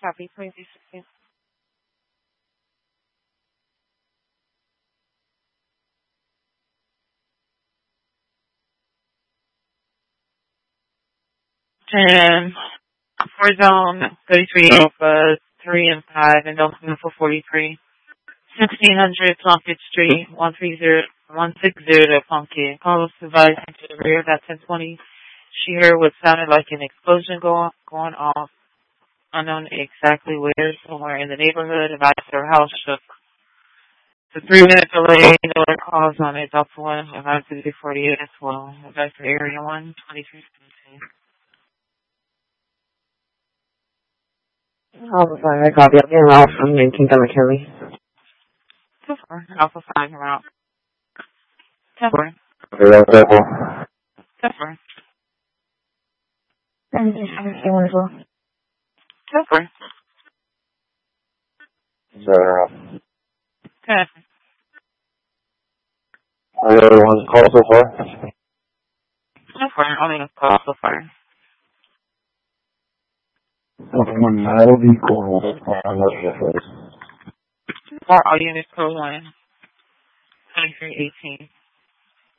Copy, 2316. And for zone 33 Alpha 3 and 5 and Delta Info 43. 1600 Plunkett Street, 160 to Plunkett. Call was advised to the rear of that 1020. She heard what sounded like an explosion going off. Unknown exactly where, somewhere in the neighborhood. Advised her house shook. The 3-minute delay, no other calls on it. Delta 1, advised to 48 as well. Advised for Area 1, 2317. Alpha 5, I copy. I'm getting out from 19th and McKinley. 2-4, Alpha 5, route. 10-4. 10-4. And A1 as well. 10-4. 0. 10. Are there other ones called so far? 10-4, only a call so far. One that'll be cool. I'm not sure. For all units code 1, 2318.